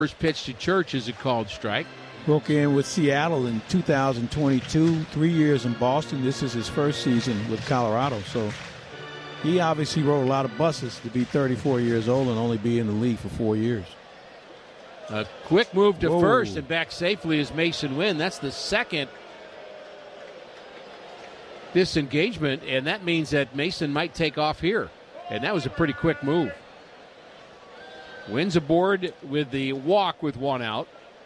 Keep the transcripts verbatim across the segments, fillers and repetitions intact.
First pitch to Church is a called strike. Broke in with Seattle in two thousand twenty-two, three years in Boston. This is his first season with Colorado. So he obviously rode a lot of buses to be thirty-four years old and only be in the league for four years. A quick move to Whoa. first and back safely is Mason Wynn. That's the second disengagement, and that means that Mason might take off here. And that was a pretty quick move. Wynn's aboard with the walk with one out.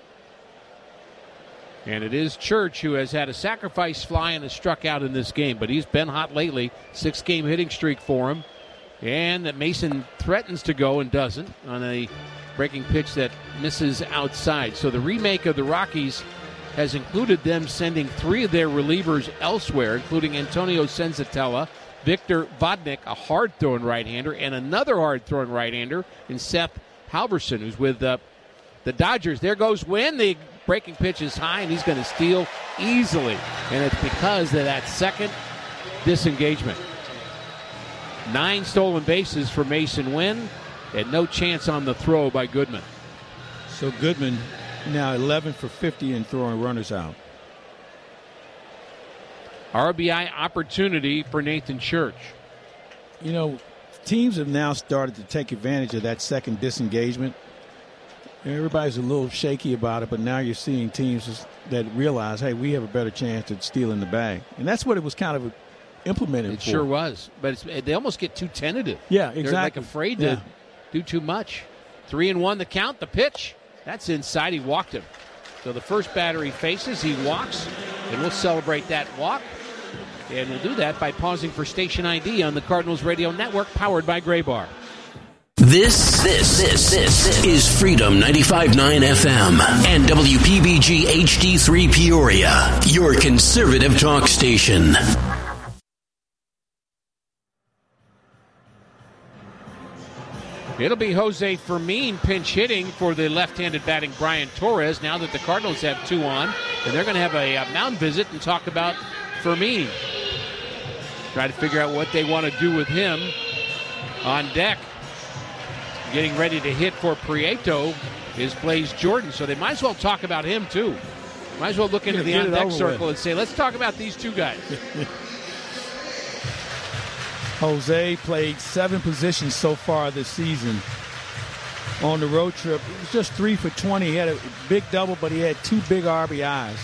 And it is Church who has had a sacrifice fly and has struck out in this game. But he's been hot lately. Six-game hitting streak for him. And that Mason threatens to go and doesn't on a breaking pitch that misses outside. So the remake of the Rockies has included them sending three of their relievers elsewhere, including Antonio Senzatella, Victor Vodnik, a hard-throwing right-hander, and another hard-throwing right-hander in Seth Halverson, who's with uh, the Dodgers. There goes Wynn. The breaking pitch is high, and he's going to steal easily. And it's because of that second disengagement. Nine stolen bases for Mason Wynn, and no chance on the throw by Goodman. So Goodman now eleven for fifty and throwing runners out. R B I opportunity for Nathan Church. You know, teams have now started to take advantage of that second disengagement. Everybody's a little shaky about it, but now you're seeing teams that realize, hey, we have a better chance at stealing the bag. And that's what it was kind of implemented It for. sure was. But it's, they almost get too tentative. Yeah, exactly. They're like afraid to yeah. do too much. Three and one the count. The pitch, that's inside. He walked him. So the first batter he faces, he walks, and we'll celebrate that walk. And we'll do that by pausing for station I D on the Cardinals Radio Network, powered by Gray Bar. This, this, this, this is Freedom ninety-five point nine F M and W P B G H D three Peoria, your conservative talk station. It'll be Jose Fermin pinch hitting for the left-handed batting Brian Torres now that the Cardinals have two on. And they're going to have a, a mound visit and talk about Fermin. Try to figure out what they want to do with him on deck. Getting ready to hit for Prieto is Blaze Jordan, so they might as well talk about him too. Might as well look into the on-deck circle and say, let's talk about these two guys. Jose played seven positions so far this season. On the road trip, it was just three for twenty. He had a big double, but he had two big R B Is.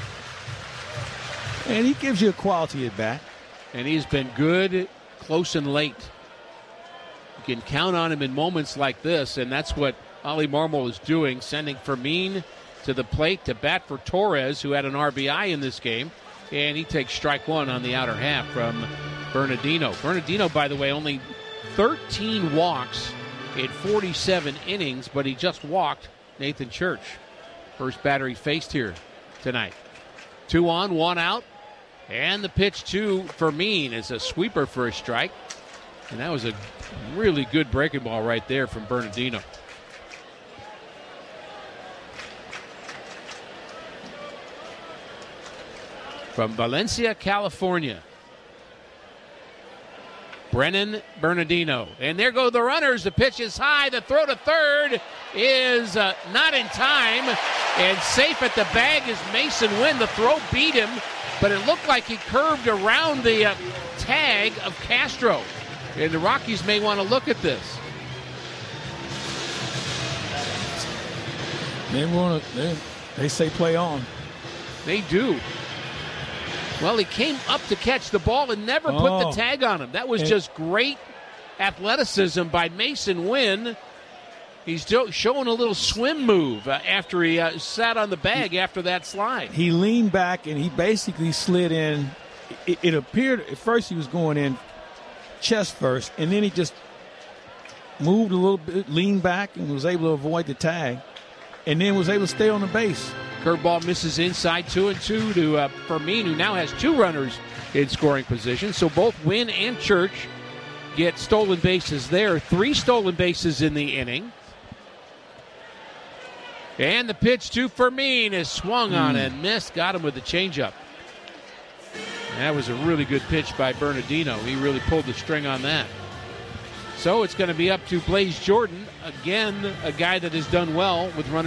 And he gives you a quality at bat. And he's been good, close and late. You can count on him in moments like this, and that's what Ollie Marmol is doing, sending Fermin to the plate to bat for Torres, who had an R B I in this game, and he takes strike one on the outer half from Bernardino. Bernardino, by the way, only thirteen walks in forty-seven innings, but he just walked Nathan Church. First batter he faced here tonight. Two on, one out, and the pitch to Fermin is a sweeper for a strike. And that was a really good breaking ball right there from Bernardino. From Valencia, California, Brennan Bernardino. And there go the runners. The pitch is high. The throw to third is uh, not in time. And safe at the bag is Mason Wynn. The throw beat him, but it looked like he curved around the uh, tag of Castro. And the Rockies may want to look at this. They want to. They, they say play on. They do. Well, he came up to catch the ball and never oh. put the tag on him. That was and, just great athleticism by Mason Wynn. He's showing a little swim move uh, after he uh, sat on the bag he, after that slide. He leaned back and he basically slid in. It, it appeared at first he was going in chest first, and then he just moved a little bit, leaned back, and was able to avoid the tag, and then was able to stay on the base. Curveball misses inside, two and two to uh, Fermin, who now has two runners in scoring position. So both Wynn and Church get stolen bases there. Three stolen bases in the inning. And the pitch to Fermin is swung on mm. and missed. Got him with the changeup. That was a really good pitch by Bernardino. He really pulled the string on that. So it's going to be up to Blaze Jordan, again, a guy that has done well with runners